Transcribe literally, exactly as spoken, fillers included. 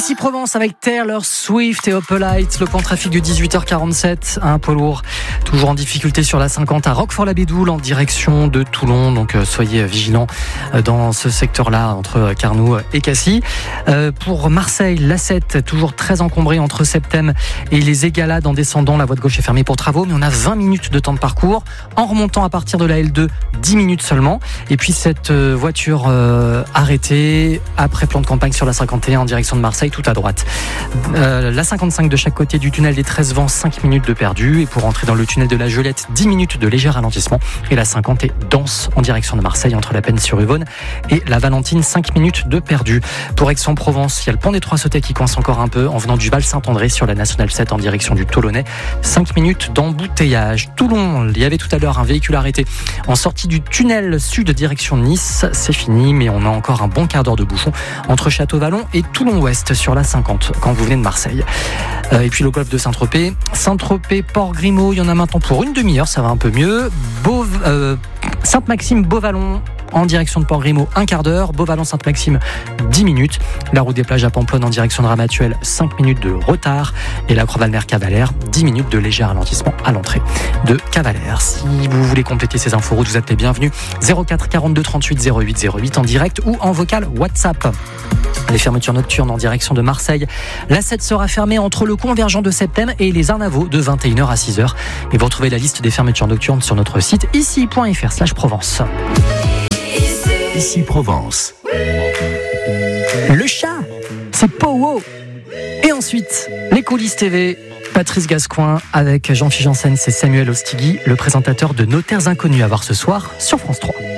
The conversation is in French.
Ici Provence avec Taylor Swift et Opelite. Le plan trafic de dix-huit heures quarante-sept, un poids lourd toujours en difficulté sur la cinquante à Roquefort-la-Bédoule en direction de Toulon. Donc euh, soyez vigilants euh, dans ce secteur-là entre Carnoux et Cassis. Euh, pour Marseille, l'A sept toujours très encombré entre Septem et les Égalades en descendant. La voie de gauche est fermée pour travaux, mais on a vingt minutes de temps de parcours. En remontant à partir de la L deux, dix minutes seulement. Et puis cette euh, voiture euh, arrêtée après plan de campagne sur la cinquante et un en direction de Marseille, tout à droite. Euh, la cinquante-cinq de chaque côté du tunnel des treize vents, cinq minutes de perdu. Et pour entrer dans le tunnel de la Gelette, dix minutes de léger ralentissement. Et la cinquante est dense en direction de Marseille entre la Penne-sur-Yvonne et la Valentine, cinq minutes de perdu. Pour Aix-en-Provence, il y a le pont des Trois-Sautais qui coince encore un peu en venant du Val-Saint-André sur la nationale sept en direction du Toulonnais. cinq minutes d'embouteillage. Toulon, il y avait tout à l'heure un véhicule arrêté en sortie du tunnel sud direction Nice. C'est fini, mais on a encore un bon quart d'heure de bouchon entre Château-Vallon et Toulon-Ouest sur la cinquante quand vous venez de Marseille. Euh, et puis le golfe de Saint-Tropez. Saint-Tropez, Port-Grimaud, il y en a maintenant pour une demi-heure, ça va un peu mieux. Beauv- euh, Sainte-Maxime, Beauvallon en direction de Port-Grimaud, un quart d'heure. Beauvallon-Sainte-Maxime, dix minutes. La route des plages à Pamplonne en direction de Ramatuelle, cinq minutes de retard. Et la Croix-Valmer-Cavalère, dix minutes de léger ralentissement à l'entrée de Cavalère. Si vous voulez compléter ces inforoutes, vous êtes les bienvenus. zéro quatre quarante-deux trente-huit zéro huit zéro huit en direct ou en vocal WhatsApp. Les fermetures nocturnes en direction de Marseille. L'A sept sera fermée entre le convergent de Septem et les Arnavaux de vingt et une heures à six heures. Et vous retrouvez la liste des fermetures nocturnes sur notre site ici point f r slash Provence. Ici Provence. Le chat, c'est Powo. Et ensuite, les coulisses T V, Patrice Gascoigne avec Jean-Philippe Janssen, c'est Samuel Ostigui, le présentateur de Notaires Inconnus à voir ce soir sur France trois.